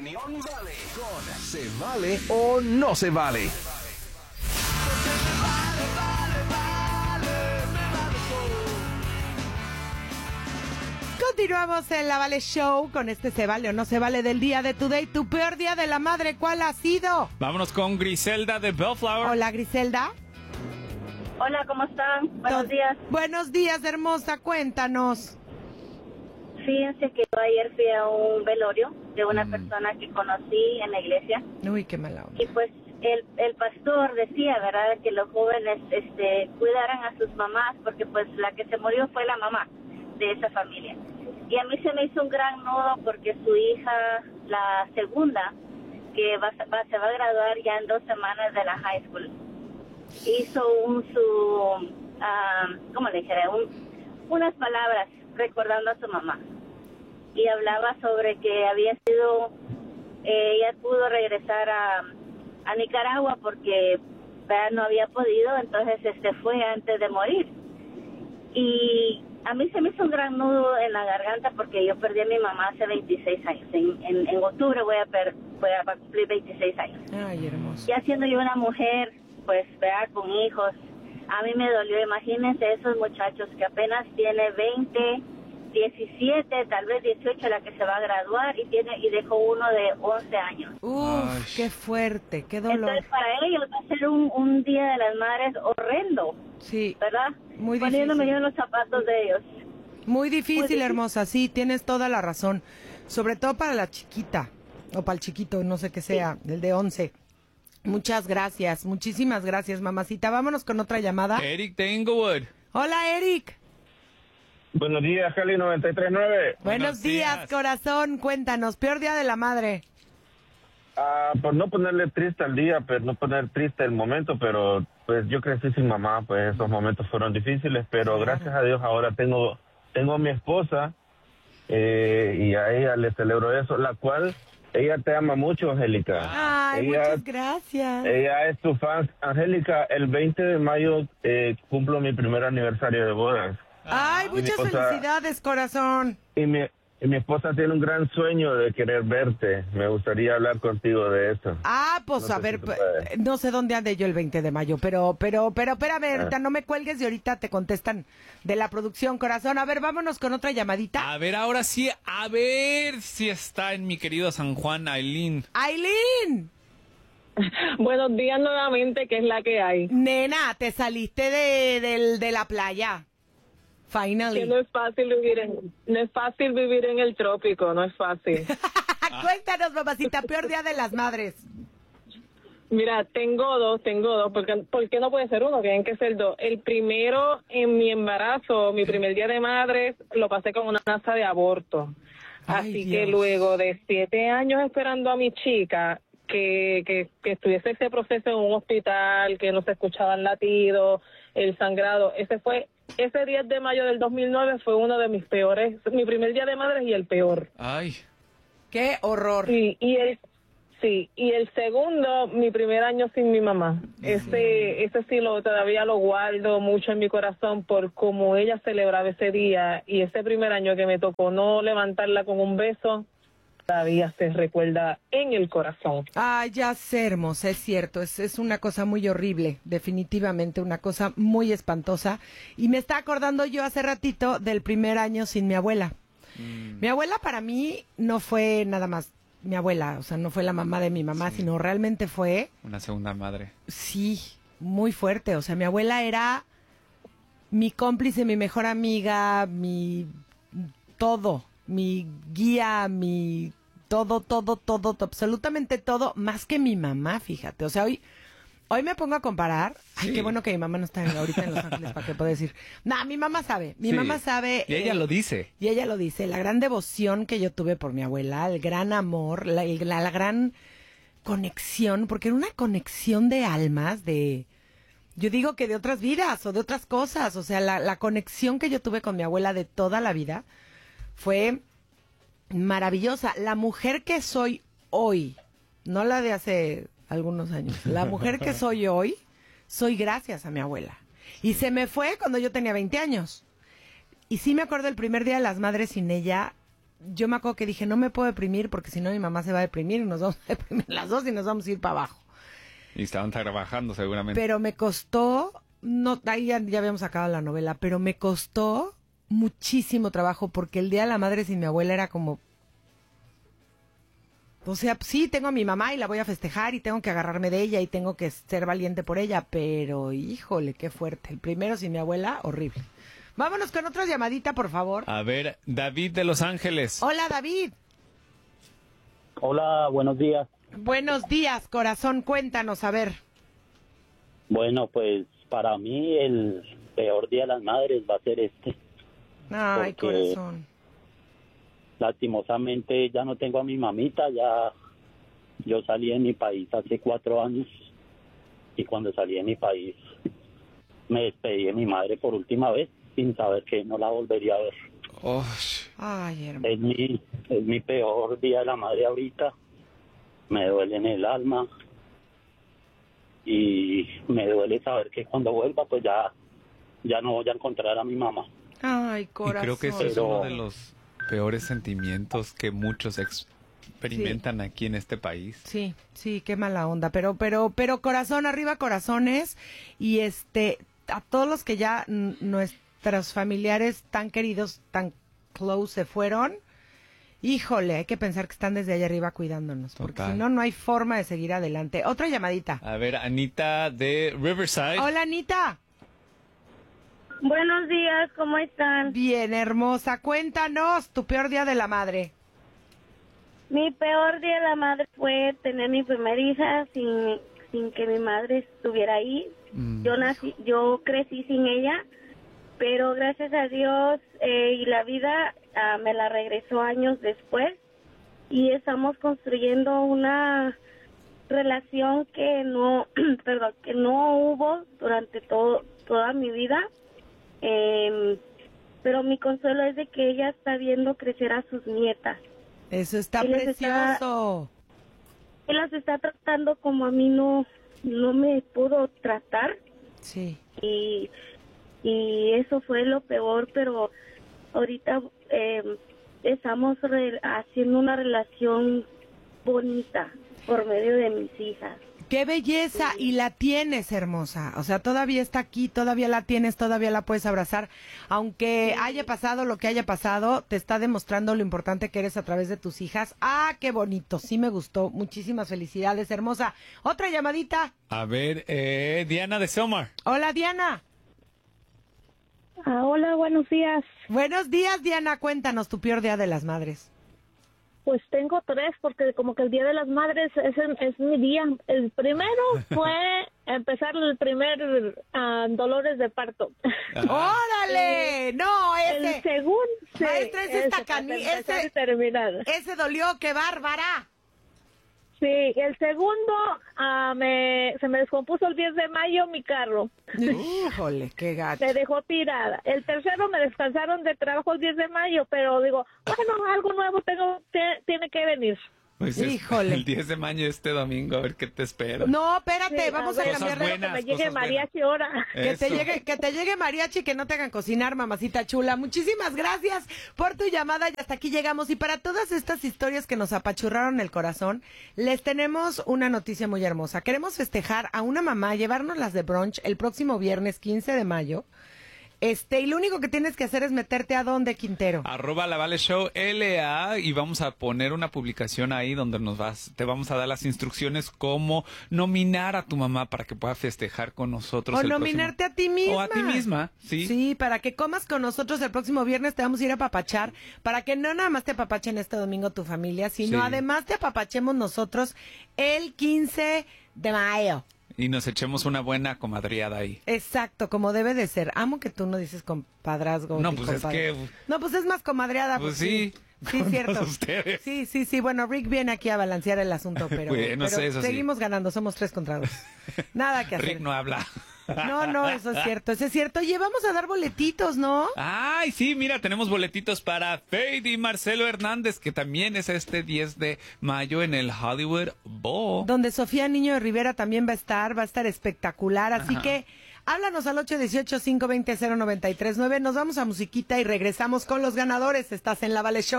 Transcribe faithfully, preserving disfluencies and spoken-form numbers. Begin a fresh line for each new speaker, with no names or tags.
opinión vale. Con ¿se vale o no se vale?
Continuamos en la Vale Show con este se vale o no se vale del día de Today. Tu peor día de la madre, ¿cuál ha sido?
Vámonos con Griselda de Bellflower.
Hola, Griselda.
Hola, ¿cómo están? Buenos
Tod-
días.
Buenos días, hermosa, cuéntanos.
Fíjense que yo ayer fui a un velorio de una
Mm.
persona que conocí en la iglesia
Uy, qué mala onda.
y pues el, el pastor decía, ¿verdad?, que los jóvenes este, cuidaran a sus mamás porque pues la que se murió fue la mamá de esa familia. Y a mí se me hizo un gran nudo porque su hija, la segunda, que va, va, se va a graduar ya en dos semanas de la high school, hizo un su, uh, ¿cómo le dijera? Un, unas palabras recordando a su mamá. Y hablaba sobre que había sido, eh, ella pudo regresar a, a Nicaragua porque ¿verdad?, no había podido, entonces este fue antes de morir. Y a mí se me hizo un gran nudo en la garganta porque yo perdí a mi mamá hace veintiséis años. En, en, en octubre voy a, per, voy a cumplir veintiséis años.
Ay, hermoso.
Ya siendo yo una mujer, pues, vea, con hijos, a mí me dolió. Imagínense esos muchachos que apenas tiene veinte, diecisiete, tal vez dieciocho, la que se va a graduar, y tiene y dejó uno de once años.
Uf,
Ay.
qué fuerte, qué dolor.
Entonces, para ellos va a ser un, un Día de las Madres horrendo,
Sí,
¿verdad?
muy
Poniéndome
difícil.
yo en los zapatos de ellos.
Muy difícil,
Muy difícil.
hermosa, sí, tienes toda la razón. Sobre todo para la chiquita, o para el chiquito, no sé qué sea, el de once. Muchas gracias, muchísimas gracias, mamacita. Vámonos con otra llamada.
Eric de Inglewood.
Hola, Eric.
Buenos días, Cali noventa y tres punto nueve.
Buenos,
Buenos
días,
días.
corazón. Cuéntanos, peor día de la madre.
Ah, por no ponerle triste al día, pero no poner triste el momento, pero pues yo crecí sin mamá, pues esos momentos fueron difíciles, pero
Claro.
gracias a Dios ahora tengo tengo a mi esposa eh, y a ella le celebro eso, la cual ella te ama mucho, Angélica.
Ay,
ella,
muchas gracias.
ella es tu fan, Angélica. El veinte de mayo eh, cumplo mi primer aniversario de bodas.
Ay,
y mi
muchas
esposa-
felicidades, corazón.
Y mi, y mi esposa tiene un gran sueño de querer verte. Me gustaría hablar contigo de eso.
Ah, pues
No sé
a
si
ver,
se
p-
puede.
no sé dónde ande yo el veinte de mayo, pero, pero, pero, espérame,
Ah.
ahorita no me cuelgues y ahorita te contestan de la producción, corazón. A ver, vámonos con otra llamadita.
A ver, ahora sí, a ver si está en mi querido San Juan, Aileen.
Aileen,
Buenos días nuevamente, que es la que hay.
nena, te saliste de, del- de la playa.
Que
Finally.
no es fácil vivir en, no es fácil vivir en el trópico, no es fácil.
Cuéntanos, mamacita, peor día de las madres.
Mira, tengo dos, tengo dos, porque ¿por qué no puede ser uno? Tienen que ser dos. El primero, en mi embarazo, mi primer día de madres, lo pasé con una amenaza de aborto.
Ay,
Así
Dios.
que luego de siete años esperando a mi chica, que, que, que estuviese ese proceso en un hospital, que no se escuchaban latidos, el sangrado, ese fue, ese diez de mayo del dos mil nueve fue uno de mis peores, mi primer día de madres y el peor.
Ay.
Qué horror.
Sí, y el sí, y el segundo, mi primer año sin mi mamá. Ese ese sí lo todavía lo guardo mucho en mi corazón por cómo ella celebraba ese día, y ese primer año que me tocó no levantarla con un beso, todavía se recuerda en el corazón.
Ay, ya sé, hermosa, es cierto, es, es una cosa muy horrible, definitivamente una cosa muy espantosa. Y me está acordando yo hace ratito del primer año sin mi abuela.
Mm.
Mi abuela para mí no fue nada más mi abuela, o sea, no fue la mamá de mi mamá,
Sí.
sino realmente fue,
Una segunda madre.
sí, muy fuerte. O sea, mi abuela era mi cómplice, mi mejor amiga, mi todo, mi guía, mi todo, todo, todo, to- absolutamente todo, más que mi mamá, fíjate. O sea, hoy, hoy me pongo a comparar. Ay,
Sí.
qué bueno que mi mamá no está en- ahorita en Los Ángeles para que pueda decir. No, mi mamá sabe, mi
Sí.
mamá sabe.
Y ella
eh,
lo dice.
Y ella lo dice, la gran devoción que yo tuve por mi abuela, el gran amor, la, el- la, la gran conexión, porque era una conexión de almas, de, yo digo que de otras vidas o de otras cosas, o sea, la, la conexión que yo tuve con mi abuela de toda la vida fue maravillosa. La mujer que soy hoy, no la de hace algunos años, la mujer que soy hoy, soy gracias a mi abuela. Y se me fue cuando yo tenía veinte años. Y sí me acuerdo el primer día de las madres sin ella, yo me acuerdo que dije, no me puedo deprimir porque si no mi mamá se va a deprimir y nos vamos a deprimir las dos y nos vamos a ir para abajo.
Y estaban trabajando seguramente.
Pero me costó, no, ahí ya, ya habíamos acabado la novela, pero me costó muchísimo trabajo porque el Día de la Madre sin mi abuela era como... O sea, sí, tengo a mi mamá y la voy a festejar y tengo que agarrarme de ella y tengo que ser valiente por ella, pero híjole, qué fuerte. El primero sin mi abuela, horrible. Vámonos con otra llamadita, por favor.
A ver, David de Los Ángeles.
Hola, David.
Hola, buenos días.
Buenos días, corazón, cuéntanos, a ver.
Bueno, pues para mí el peor Día de las Madres va a ser este.
Ay,
porque
corazón.
Lastimosamente ya no tengo a mi mamita, ya yo salí de mi país hace cuatro años y cuando salí de mi país me despedí de mi madre por última vez sin saber que no la volvería a ver.
Oh.
Ay, hermano.
Es mi, es mi peor Día de la Madre ahorita, me duele en el alma y me duele saber que cuando vuelva pues ya, ya no voy a encontrar a mi mamá.
Ay, corazón.
Y creo que ese es
Pero-
uno de los peores sentimientos que muchos experimentan aquí en este país.
Sí, sí, qué mala onda, pero, pero, pero corazón arriba, corazones, y este, a todos los que ya n- nuestros familiares tan queridos, tan close se fueron, híjole, hay que pensar que están desde allá arriba cuidándonos, porque
Total.
si no, no hay forma de seguir adelante. Otra llamadita.
A ver, Anita de Riverside.
Hola, Anita.
Buenos días, ¿cómo están?
Bien, hermosa, cuéntanos tu peor día de la madre.
Mi peor día de la madre fue tener mi primera hija sin, sin que mi madre estuviera ahí.
Mm.
Yo nací, yo crecí sin ella, pero gracias a Dios eh, y la vida ah, me la regresó años después y estamos construyendo una relación que no, perdón, que no hubo durante todo toda mi vida. Eh, pero mi consuelo es de que ella está viendo crecer a sus nietas.
Eso está
Y les está-
precioso.
Él las está tratando como a mí no, no me pudo tratar
Sí.
y, y eso fue lo peor, pero ahorita eh, estamos re- haciendo una relación bonita por medio de mis hijas.
¡Qué belleza! Y la tienes, hermosa. O sea, todavía está aquí, todavía la tienes, todavía la puedes abrazar. Aunque haya pasado lo que haya pasado, te está demostrando lo importante que eres a través de tus hijas. ¡Ah, qué bonito! Sí me gustó. Muchísimas felicidades, hermosa. Otra llamadita.
A ver, eh, Diana de Selmar.
Hola, Diana.
Ah, hola, buenos días.
Buenos días, Diana. Cuéntanos tu peor día de las madres.
Pues tengo tres porque como que el Día de las Madres es, es mi día. El primero fue empezar el primer uh, dolores de parto.
¡Órale! No, ese...
El segundo, sí,
Maestra, ese está
para
cani-
empezar
ese-
y terminar.
Ese dolió, qué bárbara.
Sí, el segundo uh, me, se me descompuso el diez de mayo mi carro.
Híjole, qué gacho.
Me dejó tirada. El tercero me descansaron de trabajo el diez de mayo, pero digo, bueno, algo nuevo tengo te- tiene que venir.
Pues es
Híjole.
el diez de mayo este domingo, a ver qué te espera.
No, espérate,
Sí,
vamos a,
ver,
Cosas
cambiarle.
buenas.
que me llegue
cosas
mariachi ahora.
Que te
Eso.
llegue, que te llegue mariachi y que no te hagan cocinar, mamacita chula. Muchísimas gracias por tu llamada y hasta aquí llegamos. Y para todas estas historias que nos apachurraron el corazón, les tenemos una noticia muy hermosa. Queremos festejar a una mamá, llevárnoslas de brunch el próximo viernes quince de mayo. Este, y lo único que tienes que hacer es meterte a donde, Quintero.
Arroba la Vale Show L A y vamos a poner una publicación ahí donde nos vas, te vamos a dar las instrucciones cómo nominar a tu mamá para que pueda festejar con nosotros.
O
el
nominarte
próximo-
a ti misma.
O a ti misma, sí.
Sí, para que comas con nosotros el próximo viernes te vamos a ir a papachar, para que no nada más te apapachen este domingo tu familia, sino
Sí.
además te apapachemos nosotros el quince de mayo.
Y nos echemos una buena comadreada ahí.
Exacto, como debe de ser. Amo que tú no dices compadrazgo.
No,
ni
pues es
compadre.
que-
No, pues es más comadreada.
Pues sí,
Sí,
con
cierto.
todos ustedes.
Sí, sí, sí. Bueno, Rick viene aquí a balancear el asunto, pero,
Bueno,
pero
sí, eso sí.
seguimos ganando. Somos tres contra dos. Nada que hacer.
Rick no habla.
No, no, eso es cierto. Eso es cierto. Oye, vamos a dar boletitos, ¿no?
Ay, sí, mira, tenemos boletitos para Fade y Marcelo Hernández, que también es este diez de mayo en el Hollywood Bowl.
Donde Sofía Niño de Rivera también va a estar, va a estar espectacular, así
Ajá.
que háblanos al ocho uno ocho, cinco dos cero, cero nueve tres nueve, nos vamos a musiquita y regresamos con los ganadores, estás en La Vale Show.